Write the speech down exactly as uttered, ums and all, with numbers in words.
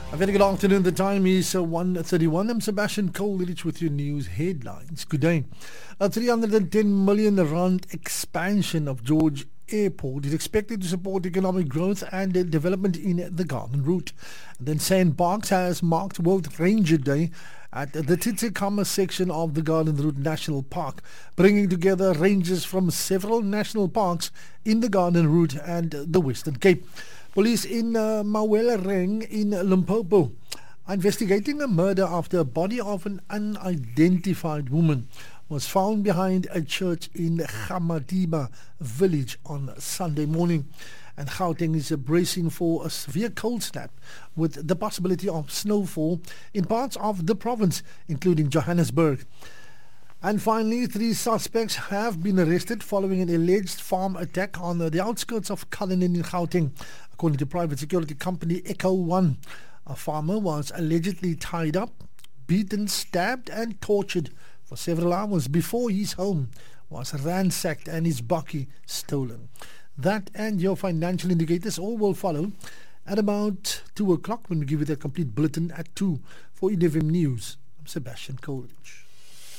A very good afternoon. The time is uh, one thirty-one. I'm Sebastian Coleridge with your news headlines. Good day. A three hundred ten million rand expansion of George Airport is expected to support economic growth and uh, development in the Garden Route. And then SANParks has marked World Ranger Day at the Tsitsikamma section of the Garden Route National Park, bringing together rangers from several national parks in the Garden Route and the Western Cape. Police in uh, Mawelereng in Limpopo are investigating a murder after a body of an unidentified woman was found behind a church in Gamadiba village on Sunday morning. And Gauteng is bracing for a severe cold snap with the possibility of snowfall in parts of the province, including Johannesburg. And finally, three suspects have been arrested following an alleged farm attack on the outskirts of Cullinan in Gauteng. According to private security company Echo One, a farmer was allegedly tied up, beaten, stabbed and tortured for several hours before his home was ransacked and his bakkie stolen. That and your financial indicators all will follow at about two o'clock when we give you the complete bulletin at two. For E D F M News, I'm Sebastian Coleridge.